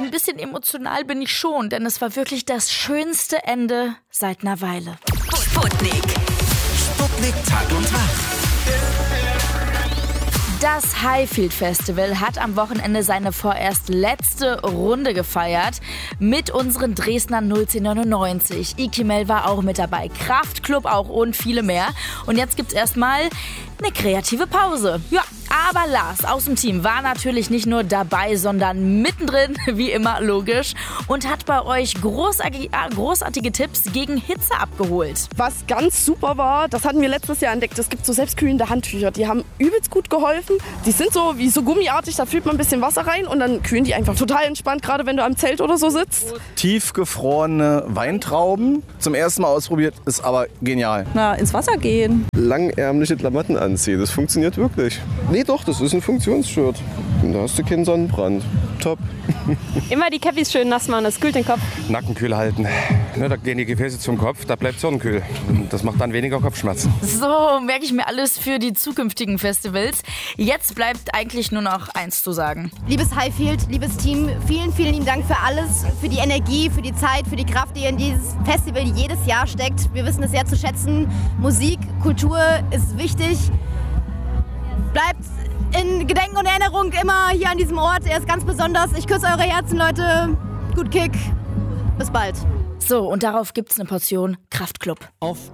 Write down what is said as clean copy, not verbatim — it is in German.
ein bisschen emotional bin ich schon, denn es war wirklich das schönste Ende seit einer Weile. Sputnik Tag und Nacht. Das Highfield Festival hat am Wochenende seine vorerst letzte Runde gefeiert mit unseren Dresdner 01099. Ikimel war auch mit dabei, Kraftklub auch und viele mehr. Und jetzt gibt's erstmal eine kreative Pause. Ja, aber Lars aus dem Team war natürlich nicht nur dabei, sondern mittendrin, wie immer logisch, und hat bei euch großartige Tipps gegen Hitze abgeholt. Was ganz super war, das hatten wir letztes Jahr entdeckt, es gibt so selbstkühlende Handtücher, die haben übelst gut geholfen. Die sind so wie so gummiartig, da fühlt man ein bisschen Wasser rein und dann kühlen die einfach total entspannt, gerade wenn du am Zelt oder so sitzt. Tiefgefrorene Weintrauben, zum ersten Mal ausprobiert, ist aber genial. Ins Wasser gehen. Langärmliche Klamotten anziehen, das funktioniert wirklich. Nee, doch, das ist ein Funktionsshirt. Da hast du keinen Sonnenbrand. Top. Immer die Käppis schön nass machen, das kühlt den Kopf. Nacken kühl halten. Ne, da gehen die Gefäße zum Kopf, da bleibt sonnenkühl. Das macht dann weniger Kopfschmerzen. So, merke ich mir alles für die zukünftigen Festivals. Jetzt bleibt eigentlich nur noch eins zu sagen. Liebes Highfield, liebes Team, vielen, vielen lieben Dank für alles, für die Energie, für die Zeit, für die Kraft, die ihr in dieses Festival jedes Jahr steckt. Wir wissen es sehr zu schätzen. Musik, Kultur ist wichtig. Bleibt in Gedenken und Erinnerung immer hier an diesem Ort. Er ist ganz besonders. Ich küsse eure Herzen, Leute. Gut Kick. Bis bald. So, und darauf gibt's eine Portion Kraftklub. Auf